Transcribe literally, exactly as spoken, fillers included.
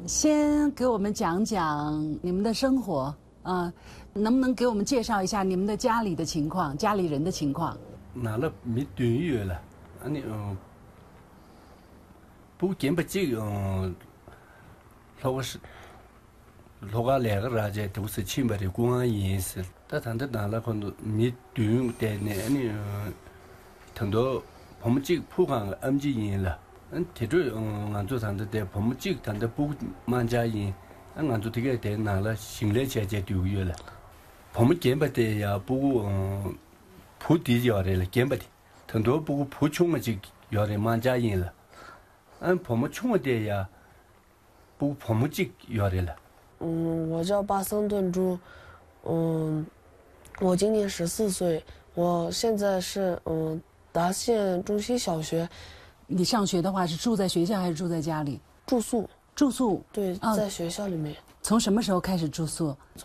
先给我们讲讲你们的生活啊，能不能给我们介绍一下你们的家里的情况，家里人的情况？ 拿了没多月了，啊你嗯，不见不这个嗯，老是。老个两个人家都是清白的公安人士，但他们拿了很多没对待呢，你很多我们这个普通的 M 级人了，嗯，提出嗯，俺做他们的我们这个他们不满家人，俺俺做这个的拿了新来钱就丢月了，我们见不得呀，不嗯，普地要的了，见不得，很多不普穷的就要的满家人了，俺我们穷的呀，不我们这要的了。 嗯，我叫巴森顿珠，嗯，我今年十四岁，我现在是嗯达县中心小学。 你上学的话是住在学校还是住在家里？ 住宿。 住宿。 对， 啊、 在学校里面。 从什么时候开始住宿？